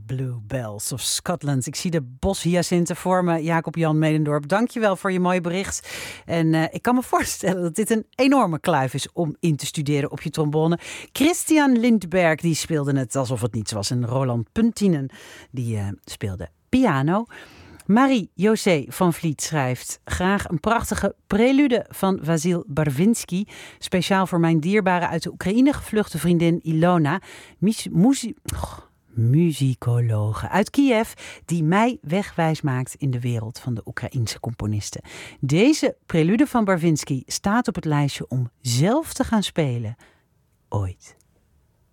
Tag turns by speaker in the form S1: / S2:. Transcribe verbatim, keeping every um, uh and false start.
S1: Bluebells of Scotland. Ik zie de boshyacinten voor me. Jacob-Jan Medendorp, dankjewel voor je mooie bericht. En uh, ik kan me voorstellen dat dit een enorme kluif is om in te studeren op je trombone. Christian Lindberg, die speelde het alsof het niets was. En Roland Puntinen, die uh, speelde piano. Marie-José van Vliet schrijft graag een prachtige prelude van Vasil Barvinsky. Speciaal voor mijn dierbare uit de Oekraïne gevluchte vriendin Ilona. Mus- muzie- oh, muzikologe uit Kiev die mij wegwijs maakt in de wereld van de Oekraïense componisten. Deze prelude van Barvinsky staat op het lijstje om zelf te gaan spelen. Ooit.